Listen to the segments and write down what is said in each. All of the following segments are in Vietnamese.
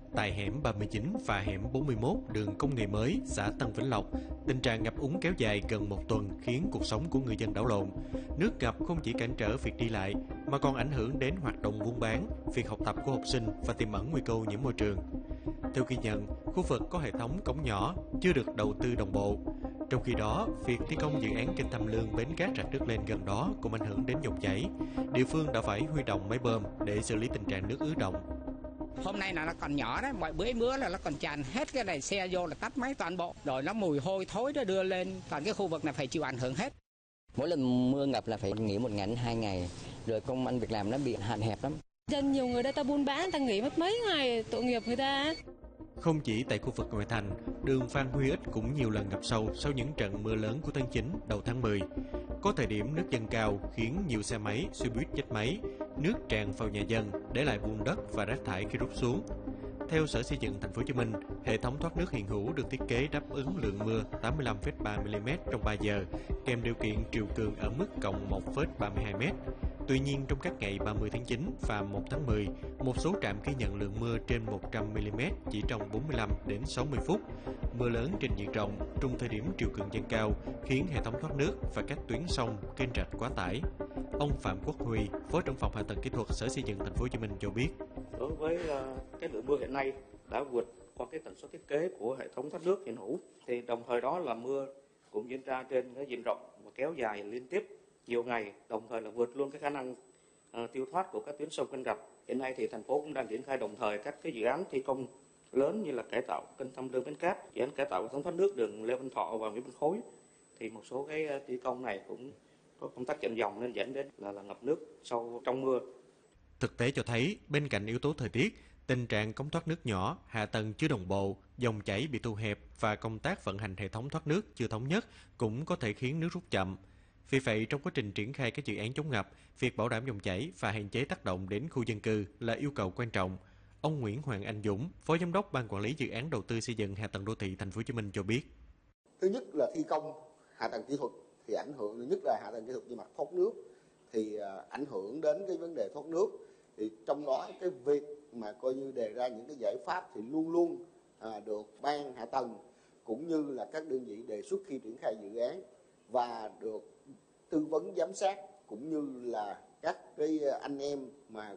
tại hẻm 39 và hẻm 41 đường Công Nghệ Mới, xã Tân Vĩnh Lộc, tình trạng ngập úng kéo dài gần một tuần khiến cuộc sống của người dân đảo lộn. Nước ngập không chỉ cản trở việc đi lại mà còn ảnh hưởng đến hoạt động buôn bán, việc học tập của học sinh và tiềm ẩn nguy cơ ô nhiễm môi trường. Theo ghi nhận, khu vực có hệ thống cống nhỏ chưa được đầu tư đồng bộ. Trong khi đó, việc thi công dự án kênh Tham Lương bến cát rạch nước lên gần đó cũng ảnh hưởng đến dòng chảy. Địa phương đã phải huy động máy bơm để xử lý tình trạng nước ứ đọng. Hôm nay là nó còn nhỏ đấy, mọi bữa mưa là nó còn tràn hết cái này, xe vô là tắt máy toàn bộ, rồi nó mùi hôi thối nó đưa lên, toàn cái khu vực này phải chịu ảnh hưởng hết. Mỗi lần mưa ngập là phải nghỉ 1 ngày đến 2 ngày, rồi công ăn việc làm nó bị hạn hẹp lắm. Dân nhiều người ta buôn bán, ta nghỉ mất mấy ngày, tội nghiệp người ta. Không chỉ tại khu vực ngoại thành, đường Phan Huy Ích cũng nhiều lần ngập sâu sau những trận mưa lớn của tháng 9 đầu tháng 10. Có thời điểm nước dâng cao khiến nhiều xe máy, xe buýt chết máy, nước tràn vào nhà dân để lại bùn đất và rác thải khi rút xuống. Theo Sở Xây dựng Thành phố Hồ Chí Minh, hệ thống thoát nước hiện hữu được thiết kế đáp ứng lượng mưa 85,3 mm trong 3 giờ, kèm điều kiện triều cường ở mức cộng 1,32 m. Tuy nhiên, trong các ngày 30 tháng 9 và 1 tháng 10, một số trạm ghi nhận lượng mưa trên 100 mm chỉ trong 45 đến 60 phút. Mưa lớn trên diện rộng, trong thời điểm triều cường dâng cao, khiến hệ thống thoát nước và các tuyến sông, kênh rạch quá tải. Ông Phạm Quốc Huy, Phó trưởng phòng hạ tầng kỹ thuật Sở Xây dựng Thành phố Hồ Chí Minh cho biết: đối với cái lượng mưa hiện nay đã vượt qua cái tần suất thiết kế của hệ thống thoát nước hiện hữu, thì đồng thời đó là mưa cũng diễn ra trên cái diện rộng và kéo dài liên tiếp nhiều ngày, đồng thời là vượt luôn cái khả năng tiêu thoát của các tuyến sông kênh rạch. Hiện nay thì thành phố cũng đang triển khai đồng thời các cái dự án thi công lớn như là cải tạo kênh Tham Lương bến cát, dự án cải tạo hệ thống thoát nước đường Lê Văn Thọ và Nguyễn Văn Khối. Thì một số cái thi công này cũng có công tác chặn dòng nên dẫn đến là ngập nước sâu trong mưa. Thực tế cho thấy, bên cạnh yếu tố thời tiết, tình trạng cống thoát nước nhỏ, hạ tầng chưa đồng bộ, dòng chảy bị thu hẹp và công tác vận hành hệ thống thoát nước chưa thống nhất cũng có thể khiến nước rút chậm. Vì vậy, trong quá trình triển khai các dự án chống ngập, việc bảo đảm dòng chảy và hạn chế tác động đến khu dân cư là yêu cầu quan trọng. Ông Nguyễn Hoàng Anh Dũng, Phó Giám đốc Ban Quản lý Dự án Đầu tư Xây dựng Hạ tầng Đô thị Thành phố Hồ Chí Minh cho biết: thứ nhất là thi công hạ tầng kỹ thuật thì ảnh hưởng, thứ nhất là hạ tầng kỹ thuật về mặt thoát nước thì ảnh hưởng đến cái vấn đề thoát nước. Thì trong đó cái việc mà coi như đề ra những cái giải pháp thì luôn luôn được ban hạ tầng cũng như là các đơn vị đề xuất khi triển khai dự án và được tư vấn giám sát cũng như là các cái anh em mà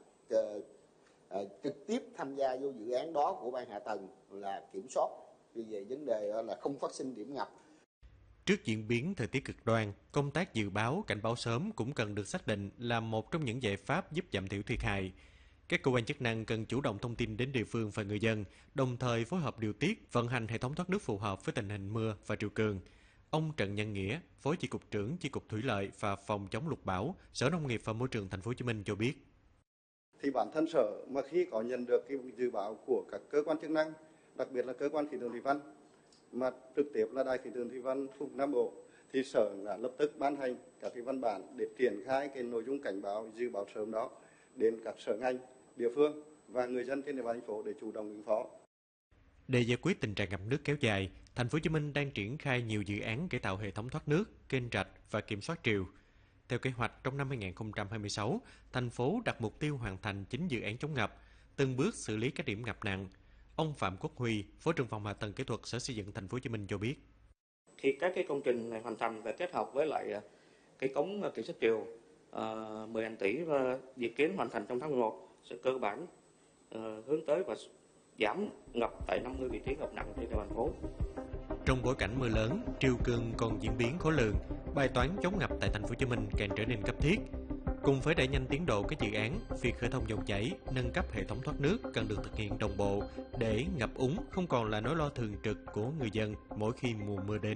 trực tiếp tham gia vô dự án đó của ban hạ tầng là kiểm soát về vấn đề là không phát sinh điểm ngập. Trước diễn biến thời tiết cực đoan, công tác dự báo, cảnh báo sớm cũng cần được xác định là một trong những giải pháp giúp giảm thiểu thiệt hại. Các cơ quan chức năng cần chủ động thông tin đến địa phương và người dân, đồng thời phối hợp điều tiết, vận hành hệ thống thoát nước phù hợp với tình hình mưa và triều cường. Ông Trần Nhân Nghĩa, Phó Chi cục trưởng Chi cục Thủy lợi và Phòng chống lụt bão, Sở Nông nghiệp và Môi trường Thành phố Hồ Chí Minh cho biết: thì bản thân sở mà khi có nhận được cái dự báo của các cơ quan chức năng, đặc biệt là cơ quan khí tượng thủy văn mà trực tiếp là Đài khí tượng thủy văn khu vực Nam Bộ, thì sở đã lập tức ban hành các cái văn bản để triển khai cái nội dung cảnh báo dự báo sớm đó đến các sở ngành, địa phương và người dân trên địa bàn thành phố để chủ động ứng phó. Để giải quyết tình trạng ngập nước kéo dài, Thành phố Hồ Chí Minh đang triển khai nhiều dự án cải tạo hệ thống thoát nước, kênh rạch và kiểm soát triều. Theo kế hoạch, trong năm 2026, thành phố đặt mục tiêu hoàn thành 9 dự án chống ngập, từng bước xử lý các điểm ngập nặng. Ông Phạm Quốc Huy, Phó trưởng phòng hạ tầng kỹ thuật Sở Xây dựng Thành phố Hồ Chí Minh cho biết: khi các cái công trình này hoàn thành và kết hợp với lại cái cống kiểm soát triều 10.000 tỷ và dự kiến hoàn thành trong tháng 11 sẽ cơ bản hướng tới và giảm ngập tại 50 vị trí ngập nặng trên địa bàn thành phố. Trong bối cảnh mưa lớn, triều cường còn diễn biến khó lường, bài toán chống ngập tại Thành phố Hồ Chí Minh càng trở nên cấp thiết. Cùng với đẩy nhanh tiến độ các dự án, việc khơi thông dòng chảy, nâng cấp hệ thống thoát nước cần được thực hiện đồng bộ để ngập úng không còn là nỗi lo thường trực của người dân mỗi khi mùa mưa đến.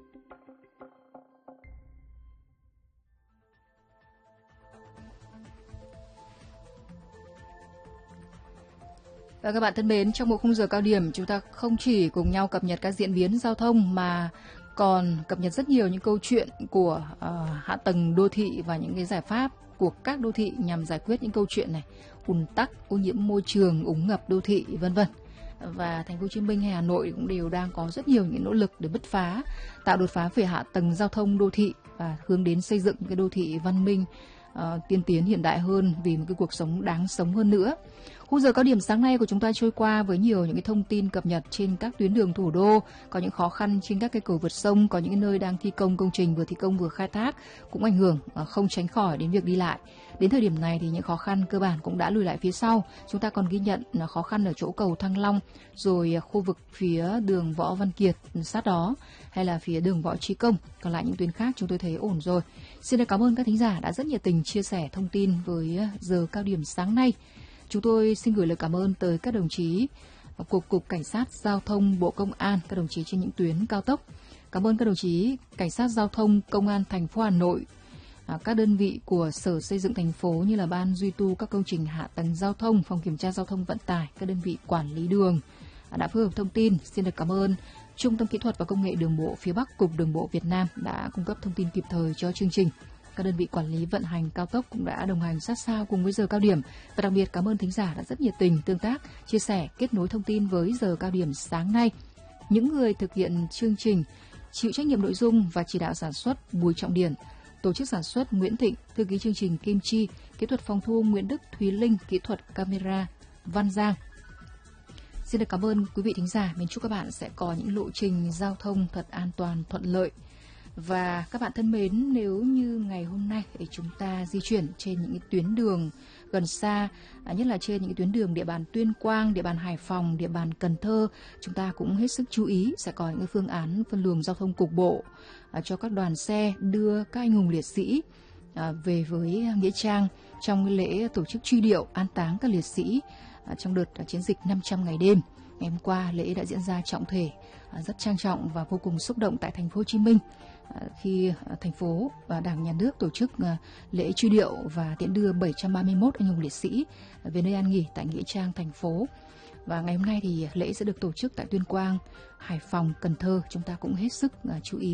Và các bạn thân mến, trong một khung giờ cao điểm, chúng ta không chỉ cùng nhau cập nhật các diễn biến giao thông mà còn cập nhật rất nhiều những câu chuyện của hạ tầng đô thị và những cái giải pháp của các đô thị nhằm giải quyết những câu chuyện này, ùn tắc, ô nhiễm môi trường, úng ngập đô thị, vân vân. Và Thành phố Hồ Chí Minh hay Hà Nội cũng đều đang có rất nhiều những nỗ lực để bứt phá, tạo đột phá về hạ tầng giao thông đô thị và hướng đến xây dựng cái đô thị văn minh, tiên tiến hiện đại hơn vì một cái cuộc sống đáng sống hơn nữa. Khung giờ cao điểm sáng nay của chúng ta trôi qua với nhiều những cái thông tin cập nhật trên các tuyến đường thủ đô, có những khó khăn trên các cây cầu vượt sông, có những nơi đang thi công công trình vừa thi công vừa khai thác cũng ảnh hưởng không tránh khỏi đến việc đi lại. Đến thời điểm này thì những khó khăn cơ bản cũng đã lùi lại phía sau. Chúng ta còn ghi nhận khó khăn ở chỗ cầu Thăng Long, rồi khu vực phía đường Võ Văn Kiệt sát đó, hay là phía đường Võ Trí Công. Còn lại những tuyến khác chúng tôi thấy ổn rồi. Xin cảm ơn các thính giả đã rất nhiệt tình chia sẻ thông tin với giờ cao điểm sáng nay. Chúng tôi xin gửi lời cảm ơn tới các đồng chí của Cục Cảnh sát Giao thông Bộ Công an, các đồng chí trên những tuyến cao tốc. Cảm ơn các đồng chí Cảnh sát Giao thông Công an thành phố Hà Nội, các đơn vị của Sở Xây dựng thành phố như là Ban duy tu các công trình hạ tầng giao thông, Phòng kiểm tra giao thông vận tải, các đơn vị quản lý đường đã phối hợp thông tin. Xin được cảm ơn Trung tâm Kỹ thuật và Công nghệ Đường bộ phía Bắc, Cục Đường bộ Việt Nam đã cung cấp thông tin kịp thời cho chương trình. Các đơn vị quản lý vận hành cao tốc cũng đã đồng hành sát sao cùng với giờ cao điểm. Và đặc biệt cảm ơn thính giả đã rất nhiệt tình tương tác, chia sẻ, kết nối thông tin với giờ cao điểm sáng nay. Những người thực hiện chương trình chịu trách nhiệm nội dung và chỉ đạo sản xuất Bùi Trọng Điển, tổ chức sản xuất Nguyễn Thịnh, thư ký chương trình Kim Chi, kỹ thuật phòng thu Nguyễn Đức, Thúy Linh, kỹ thuật camera Văn Giang. Xin được cảm ơn quý vị thính giả. Mình chúc các bạn sẽ có những lộ trình giao thông thật an toàn, thuận lợi. Và các bạn thân mến, nếu như ngày hôm nay để chúng ta di chuyển trên những tuyến đường gần xa, nhất là trên những tuyến đường địa bàn Tuyên Quang, địa bàn Hải Phòng, địa bàn Cần Thơ, chúng ta cũng hết sức chú ý sẽ có những phương án phân luồng giao thông cục bộ cho các đoàn xe đưa các anh hùng liệt sĩ về với nghĩa trang trong lễ tổ chức truy điệu an táng các liệt sĩ trong đợt chiến dịch 500 ngày đêm. Ngày hôm qua lễ đã diễn ra trọng thể, rất trang trọng và vô cùng xúc động tại thành phố Hồ Chí Minh, khi thành phố và Đảng, Nhà nước tổ chức lễ truy điệu và tiễn đưa 731 anh hùng liệt sĩ về nơi an nghỉ tại nghĩa trang thành phố. Và ngày hôm nay thì lễ sẽ được tổ chức tại Tuyên Quang, Hải Phòng, Cần Thơ. Chúng ta cũng hết sức chú ý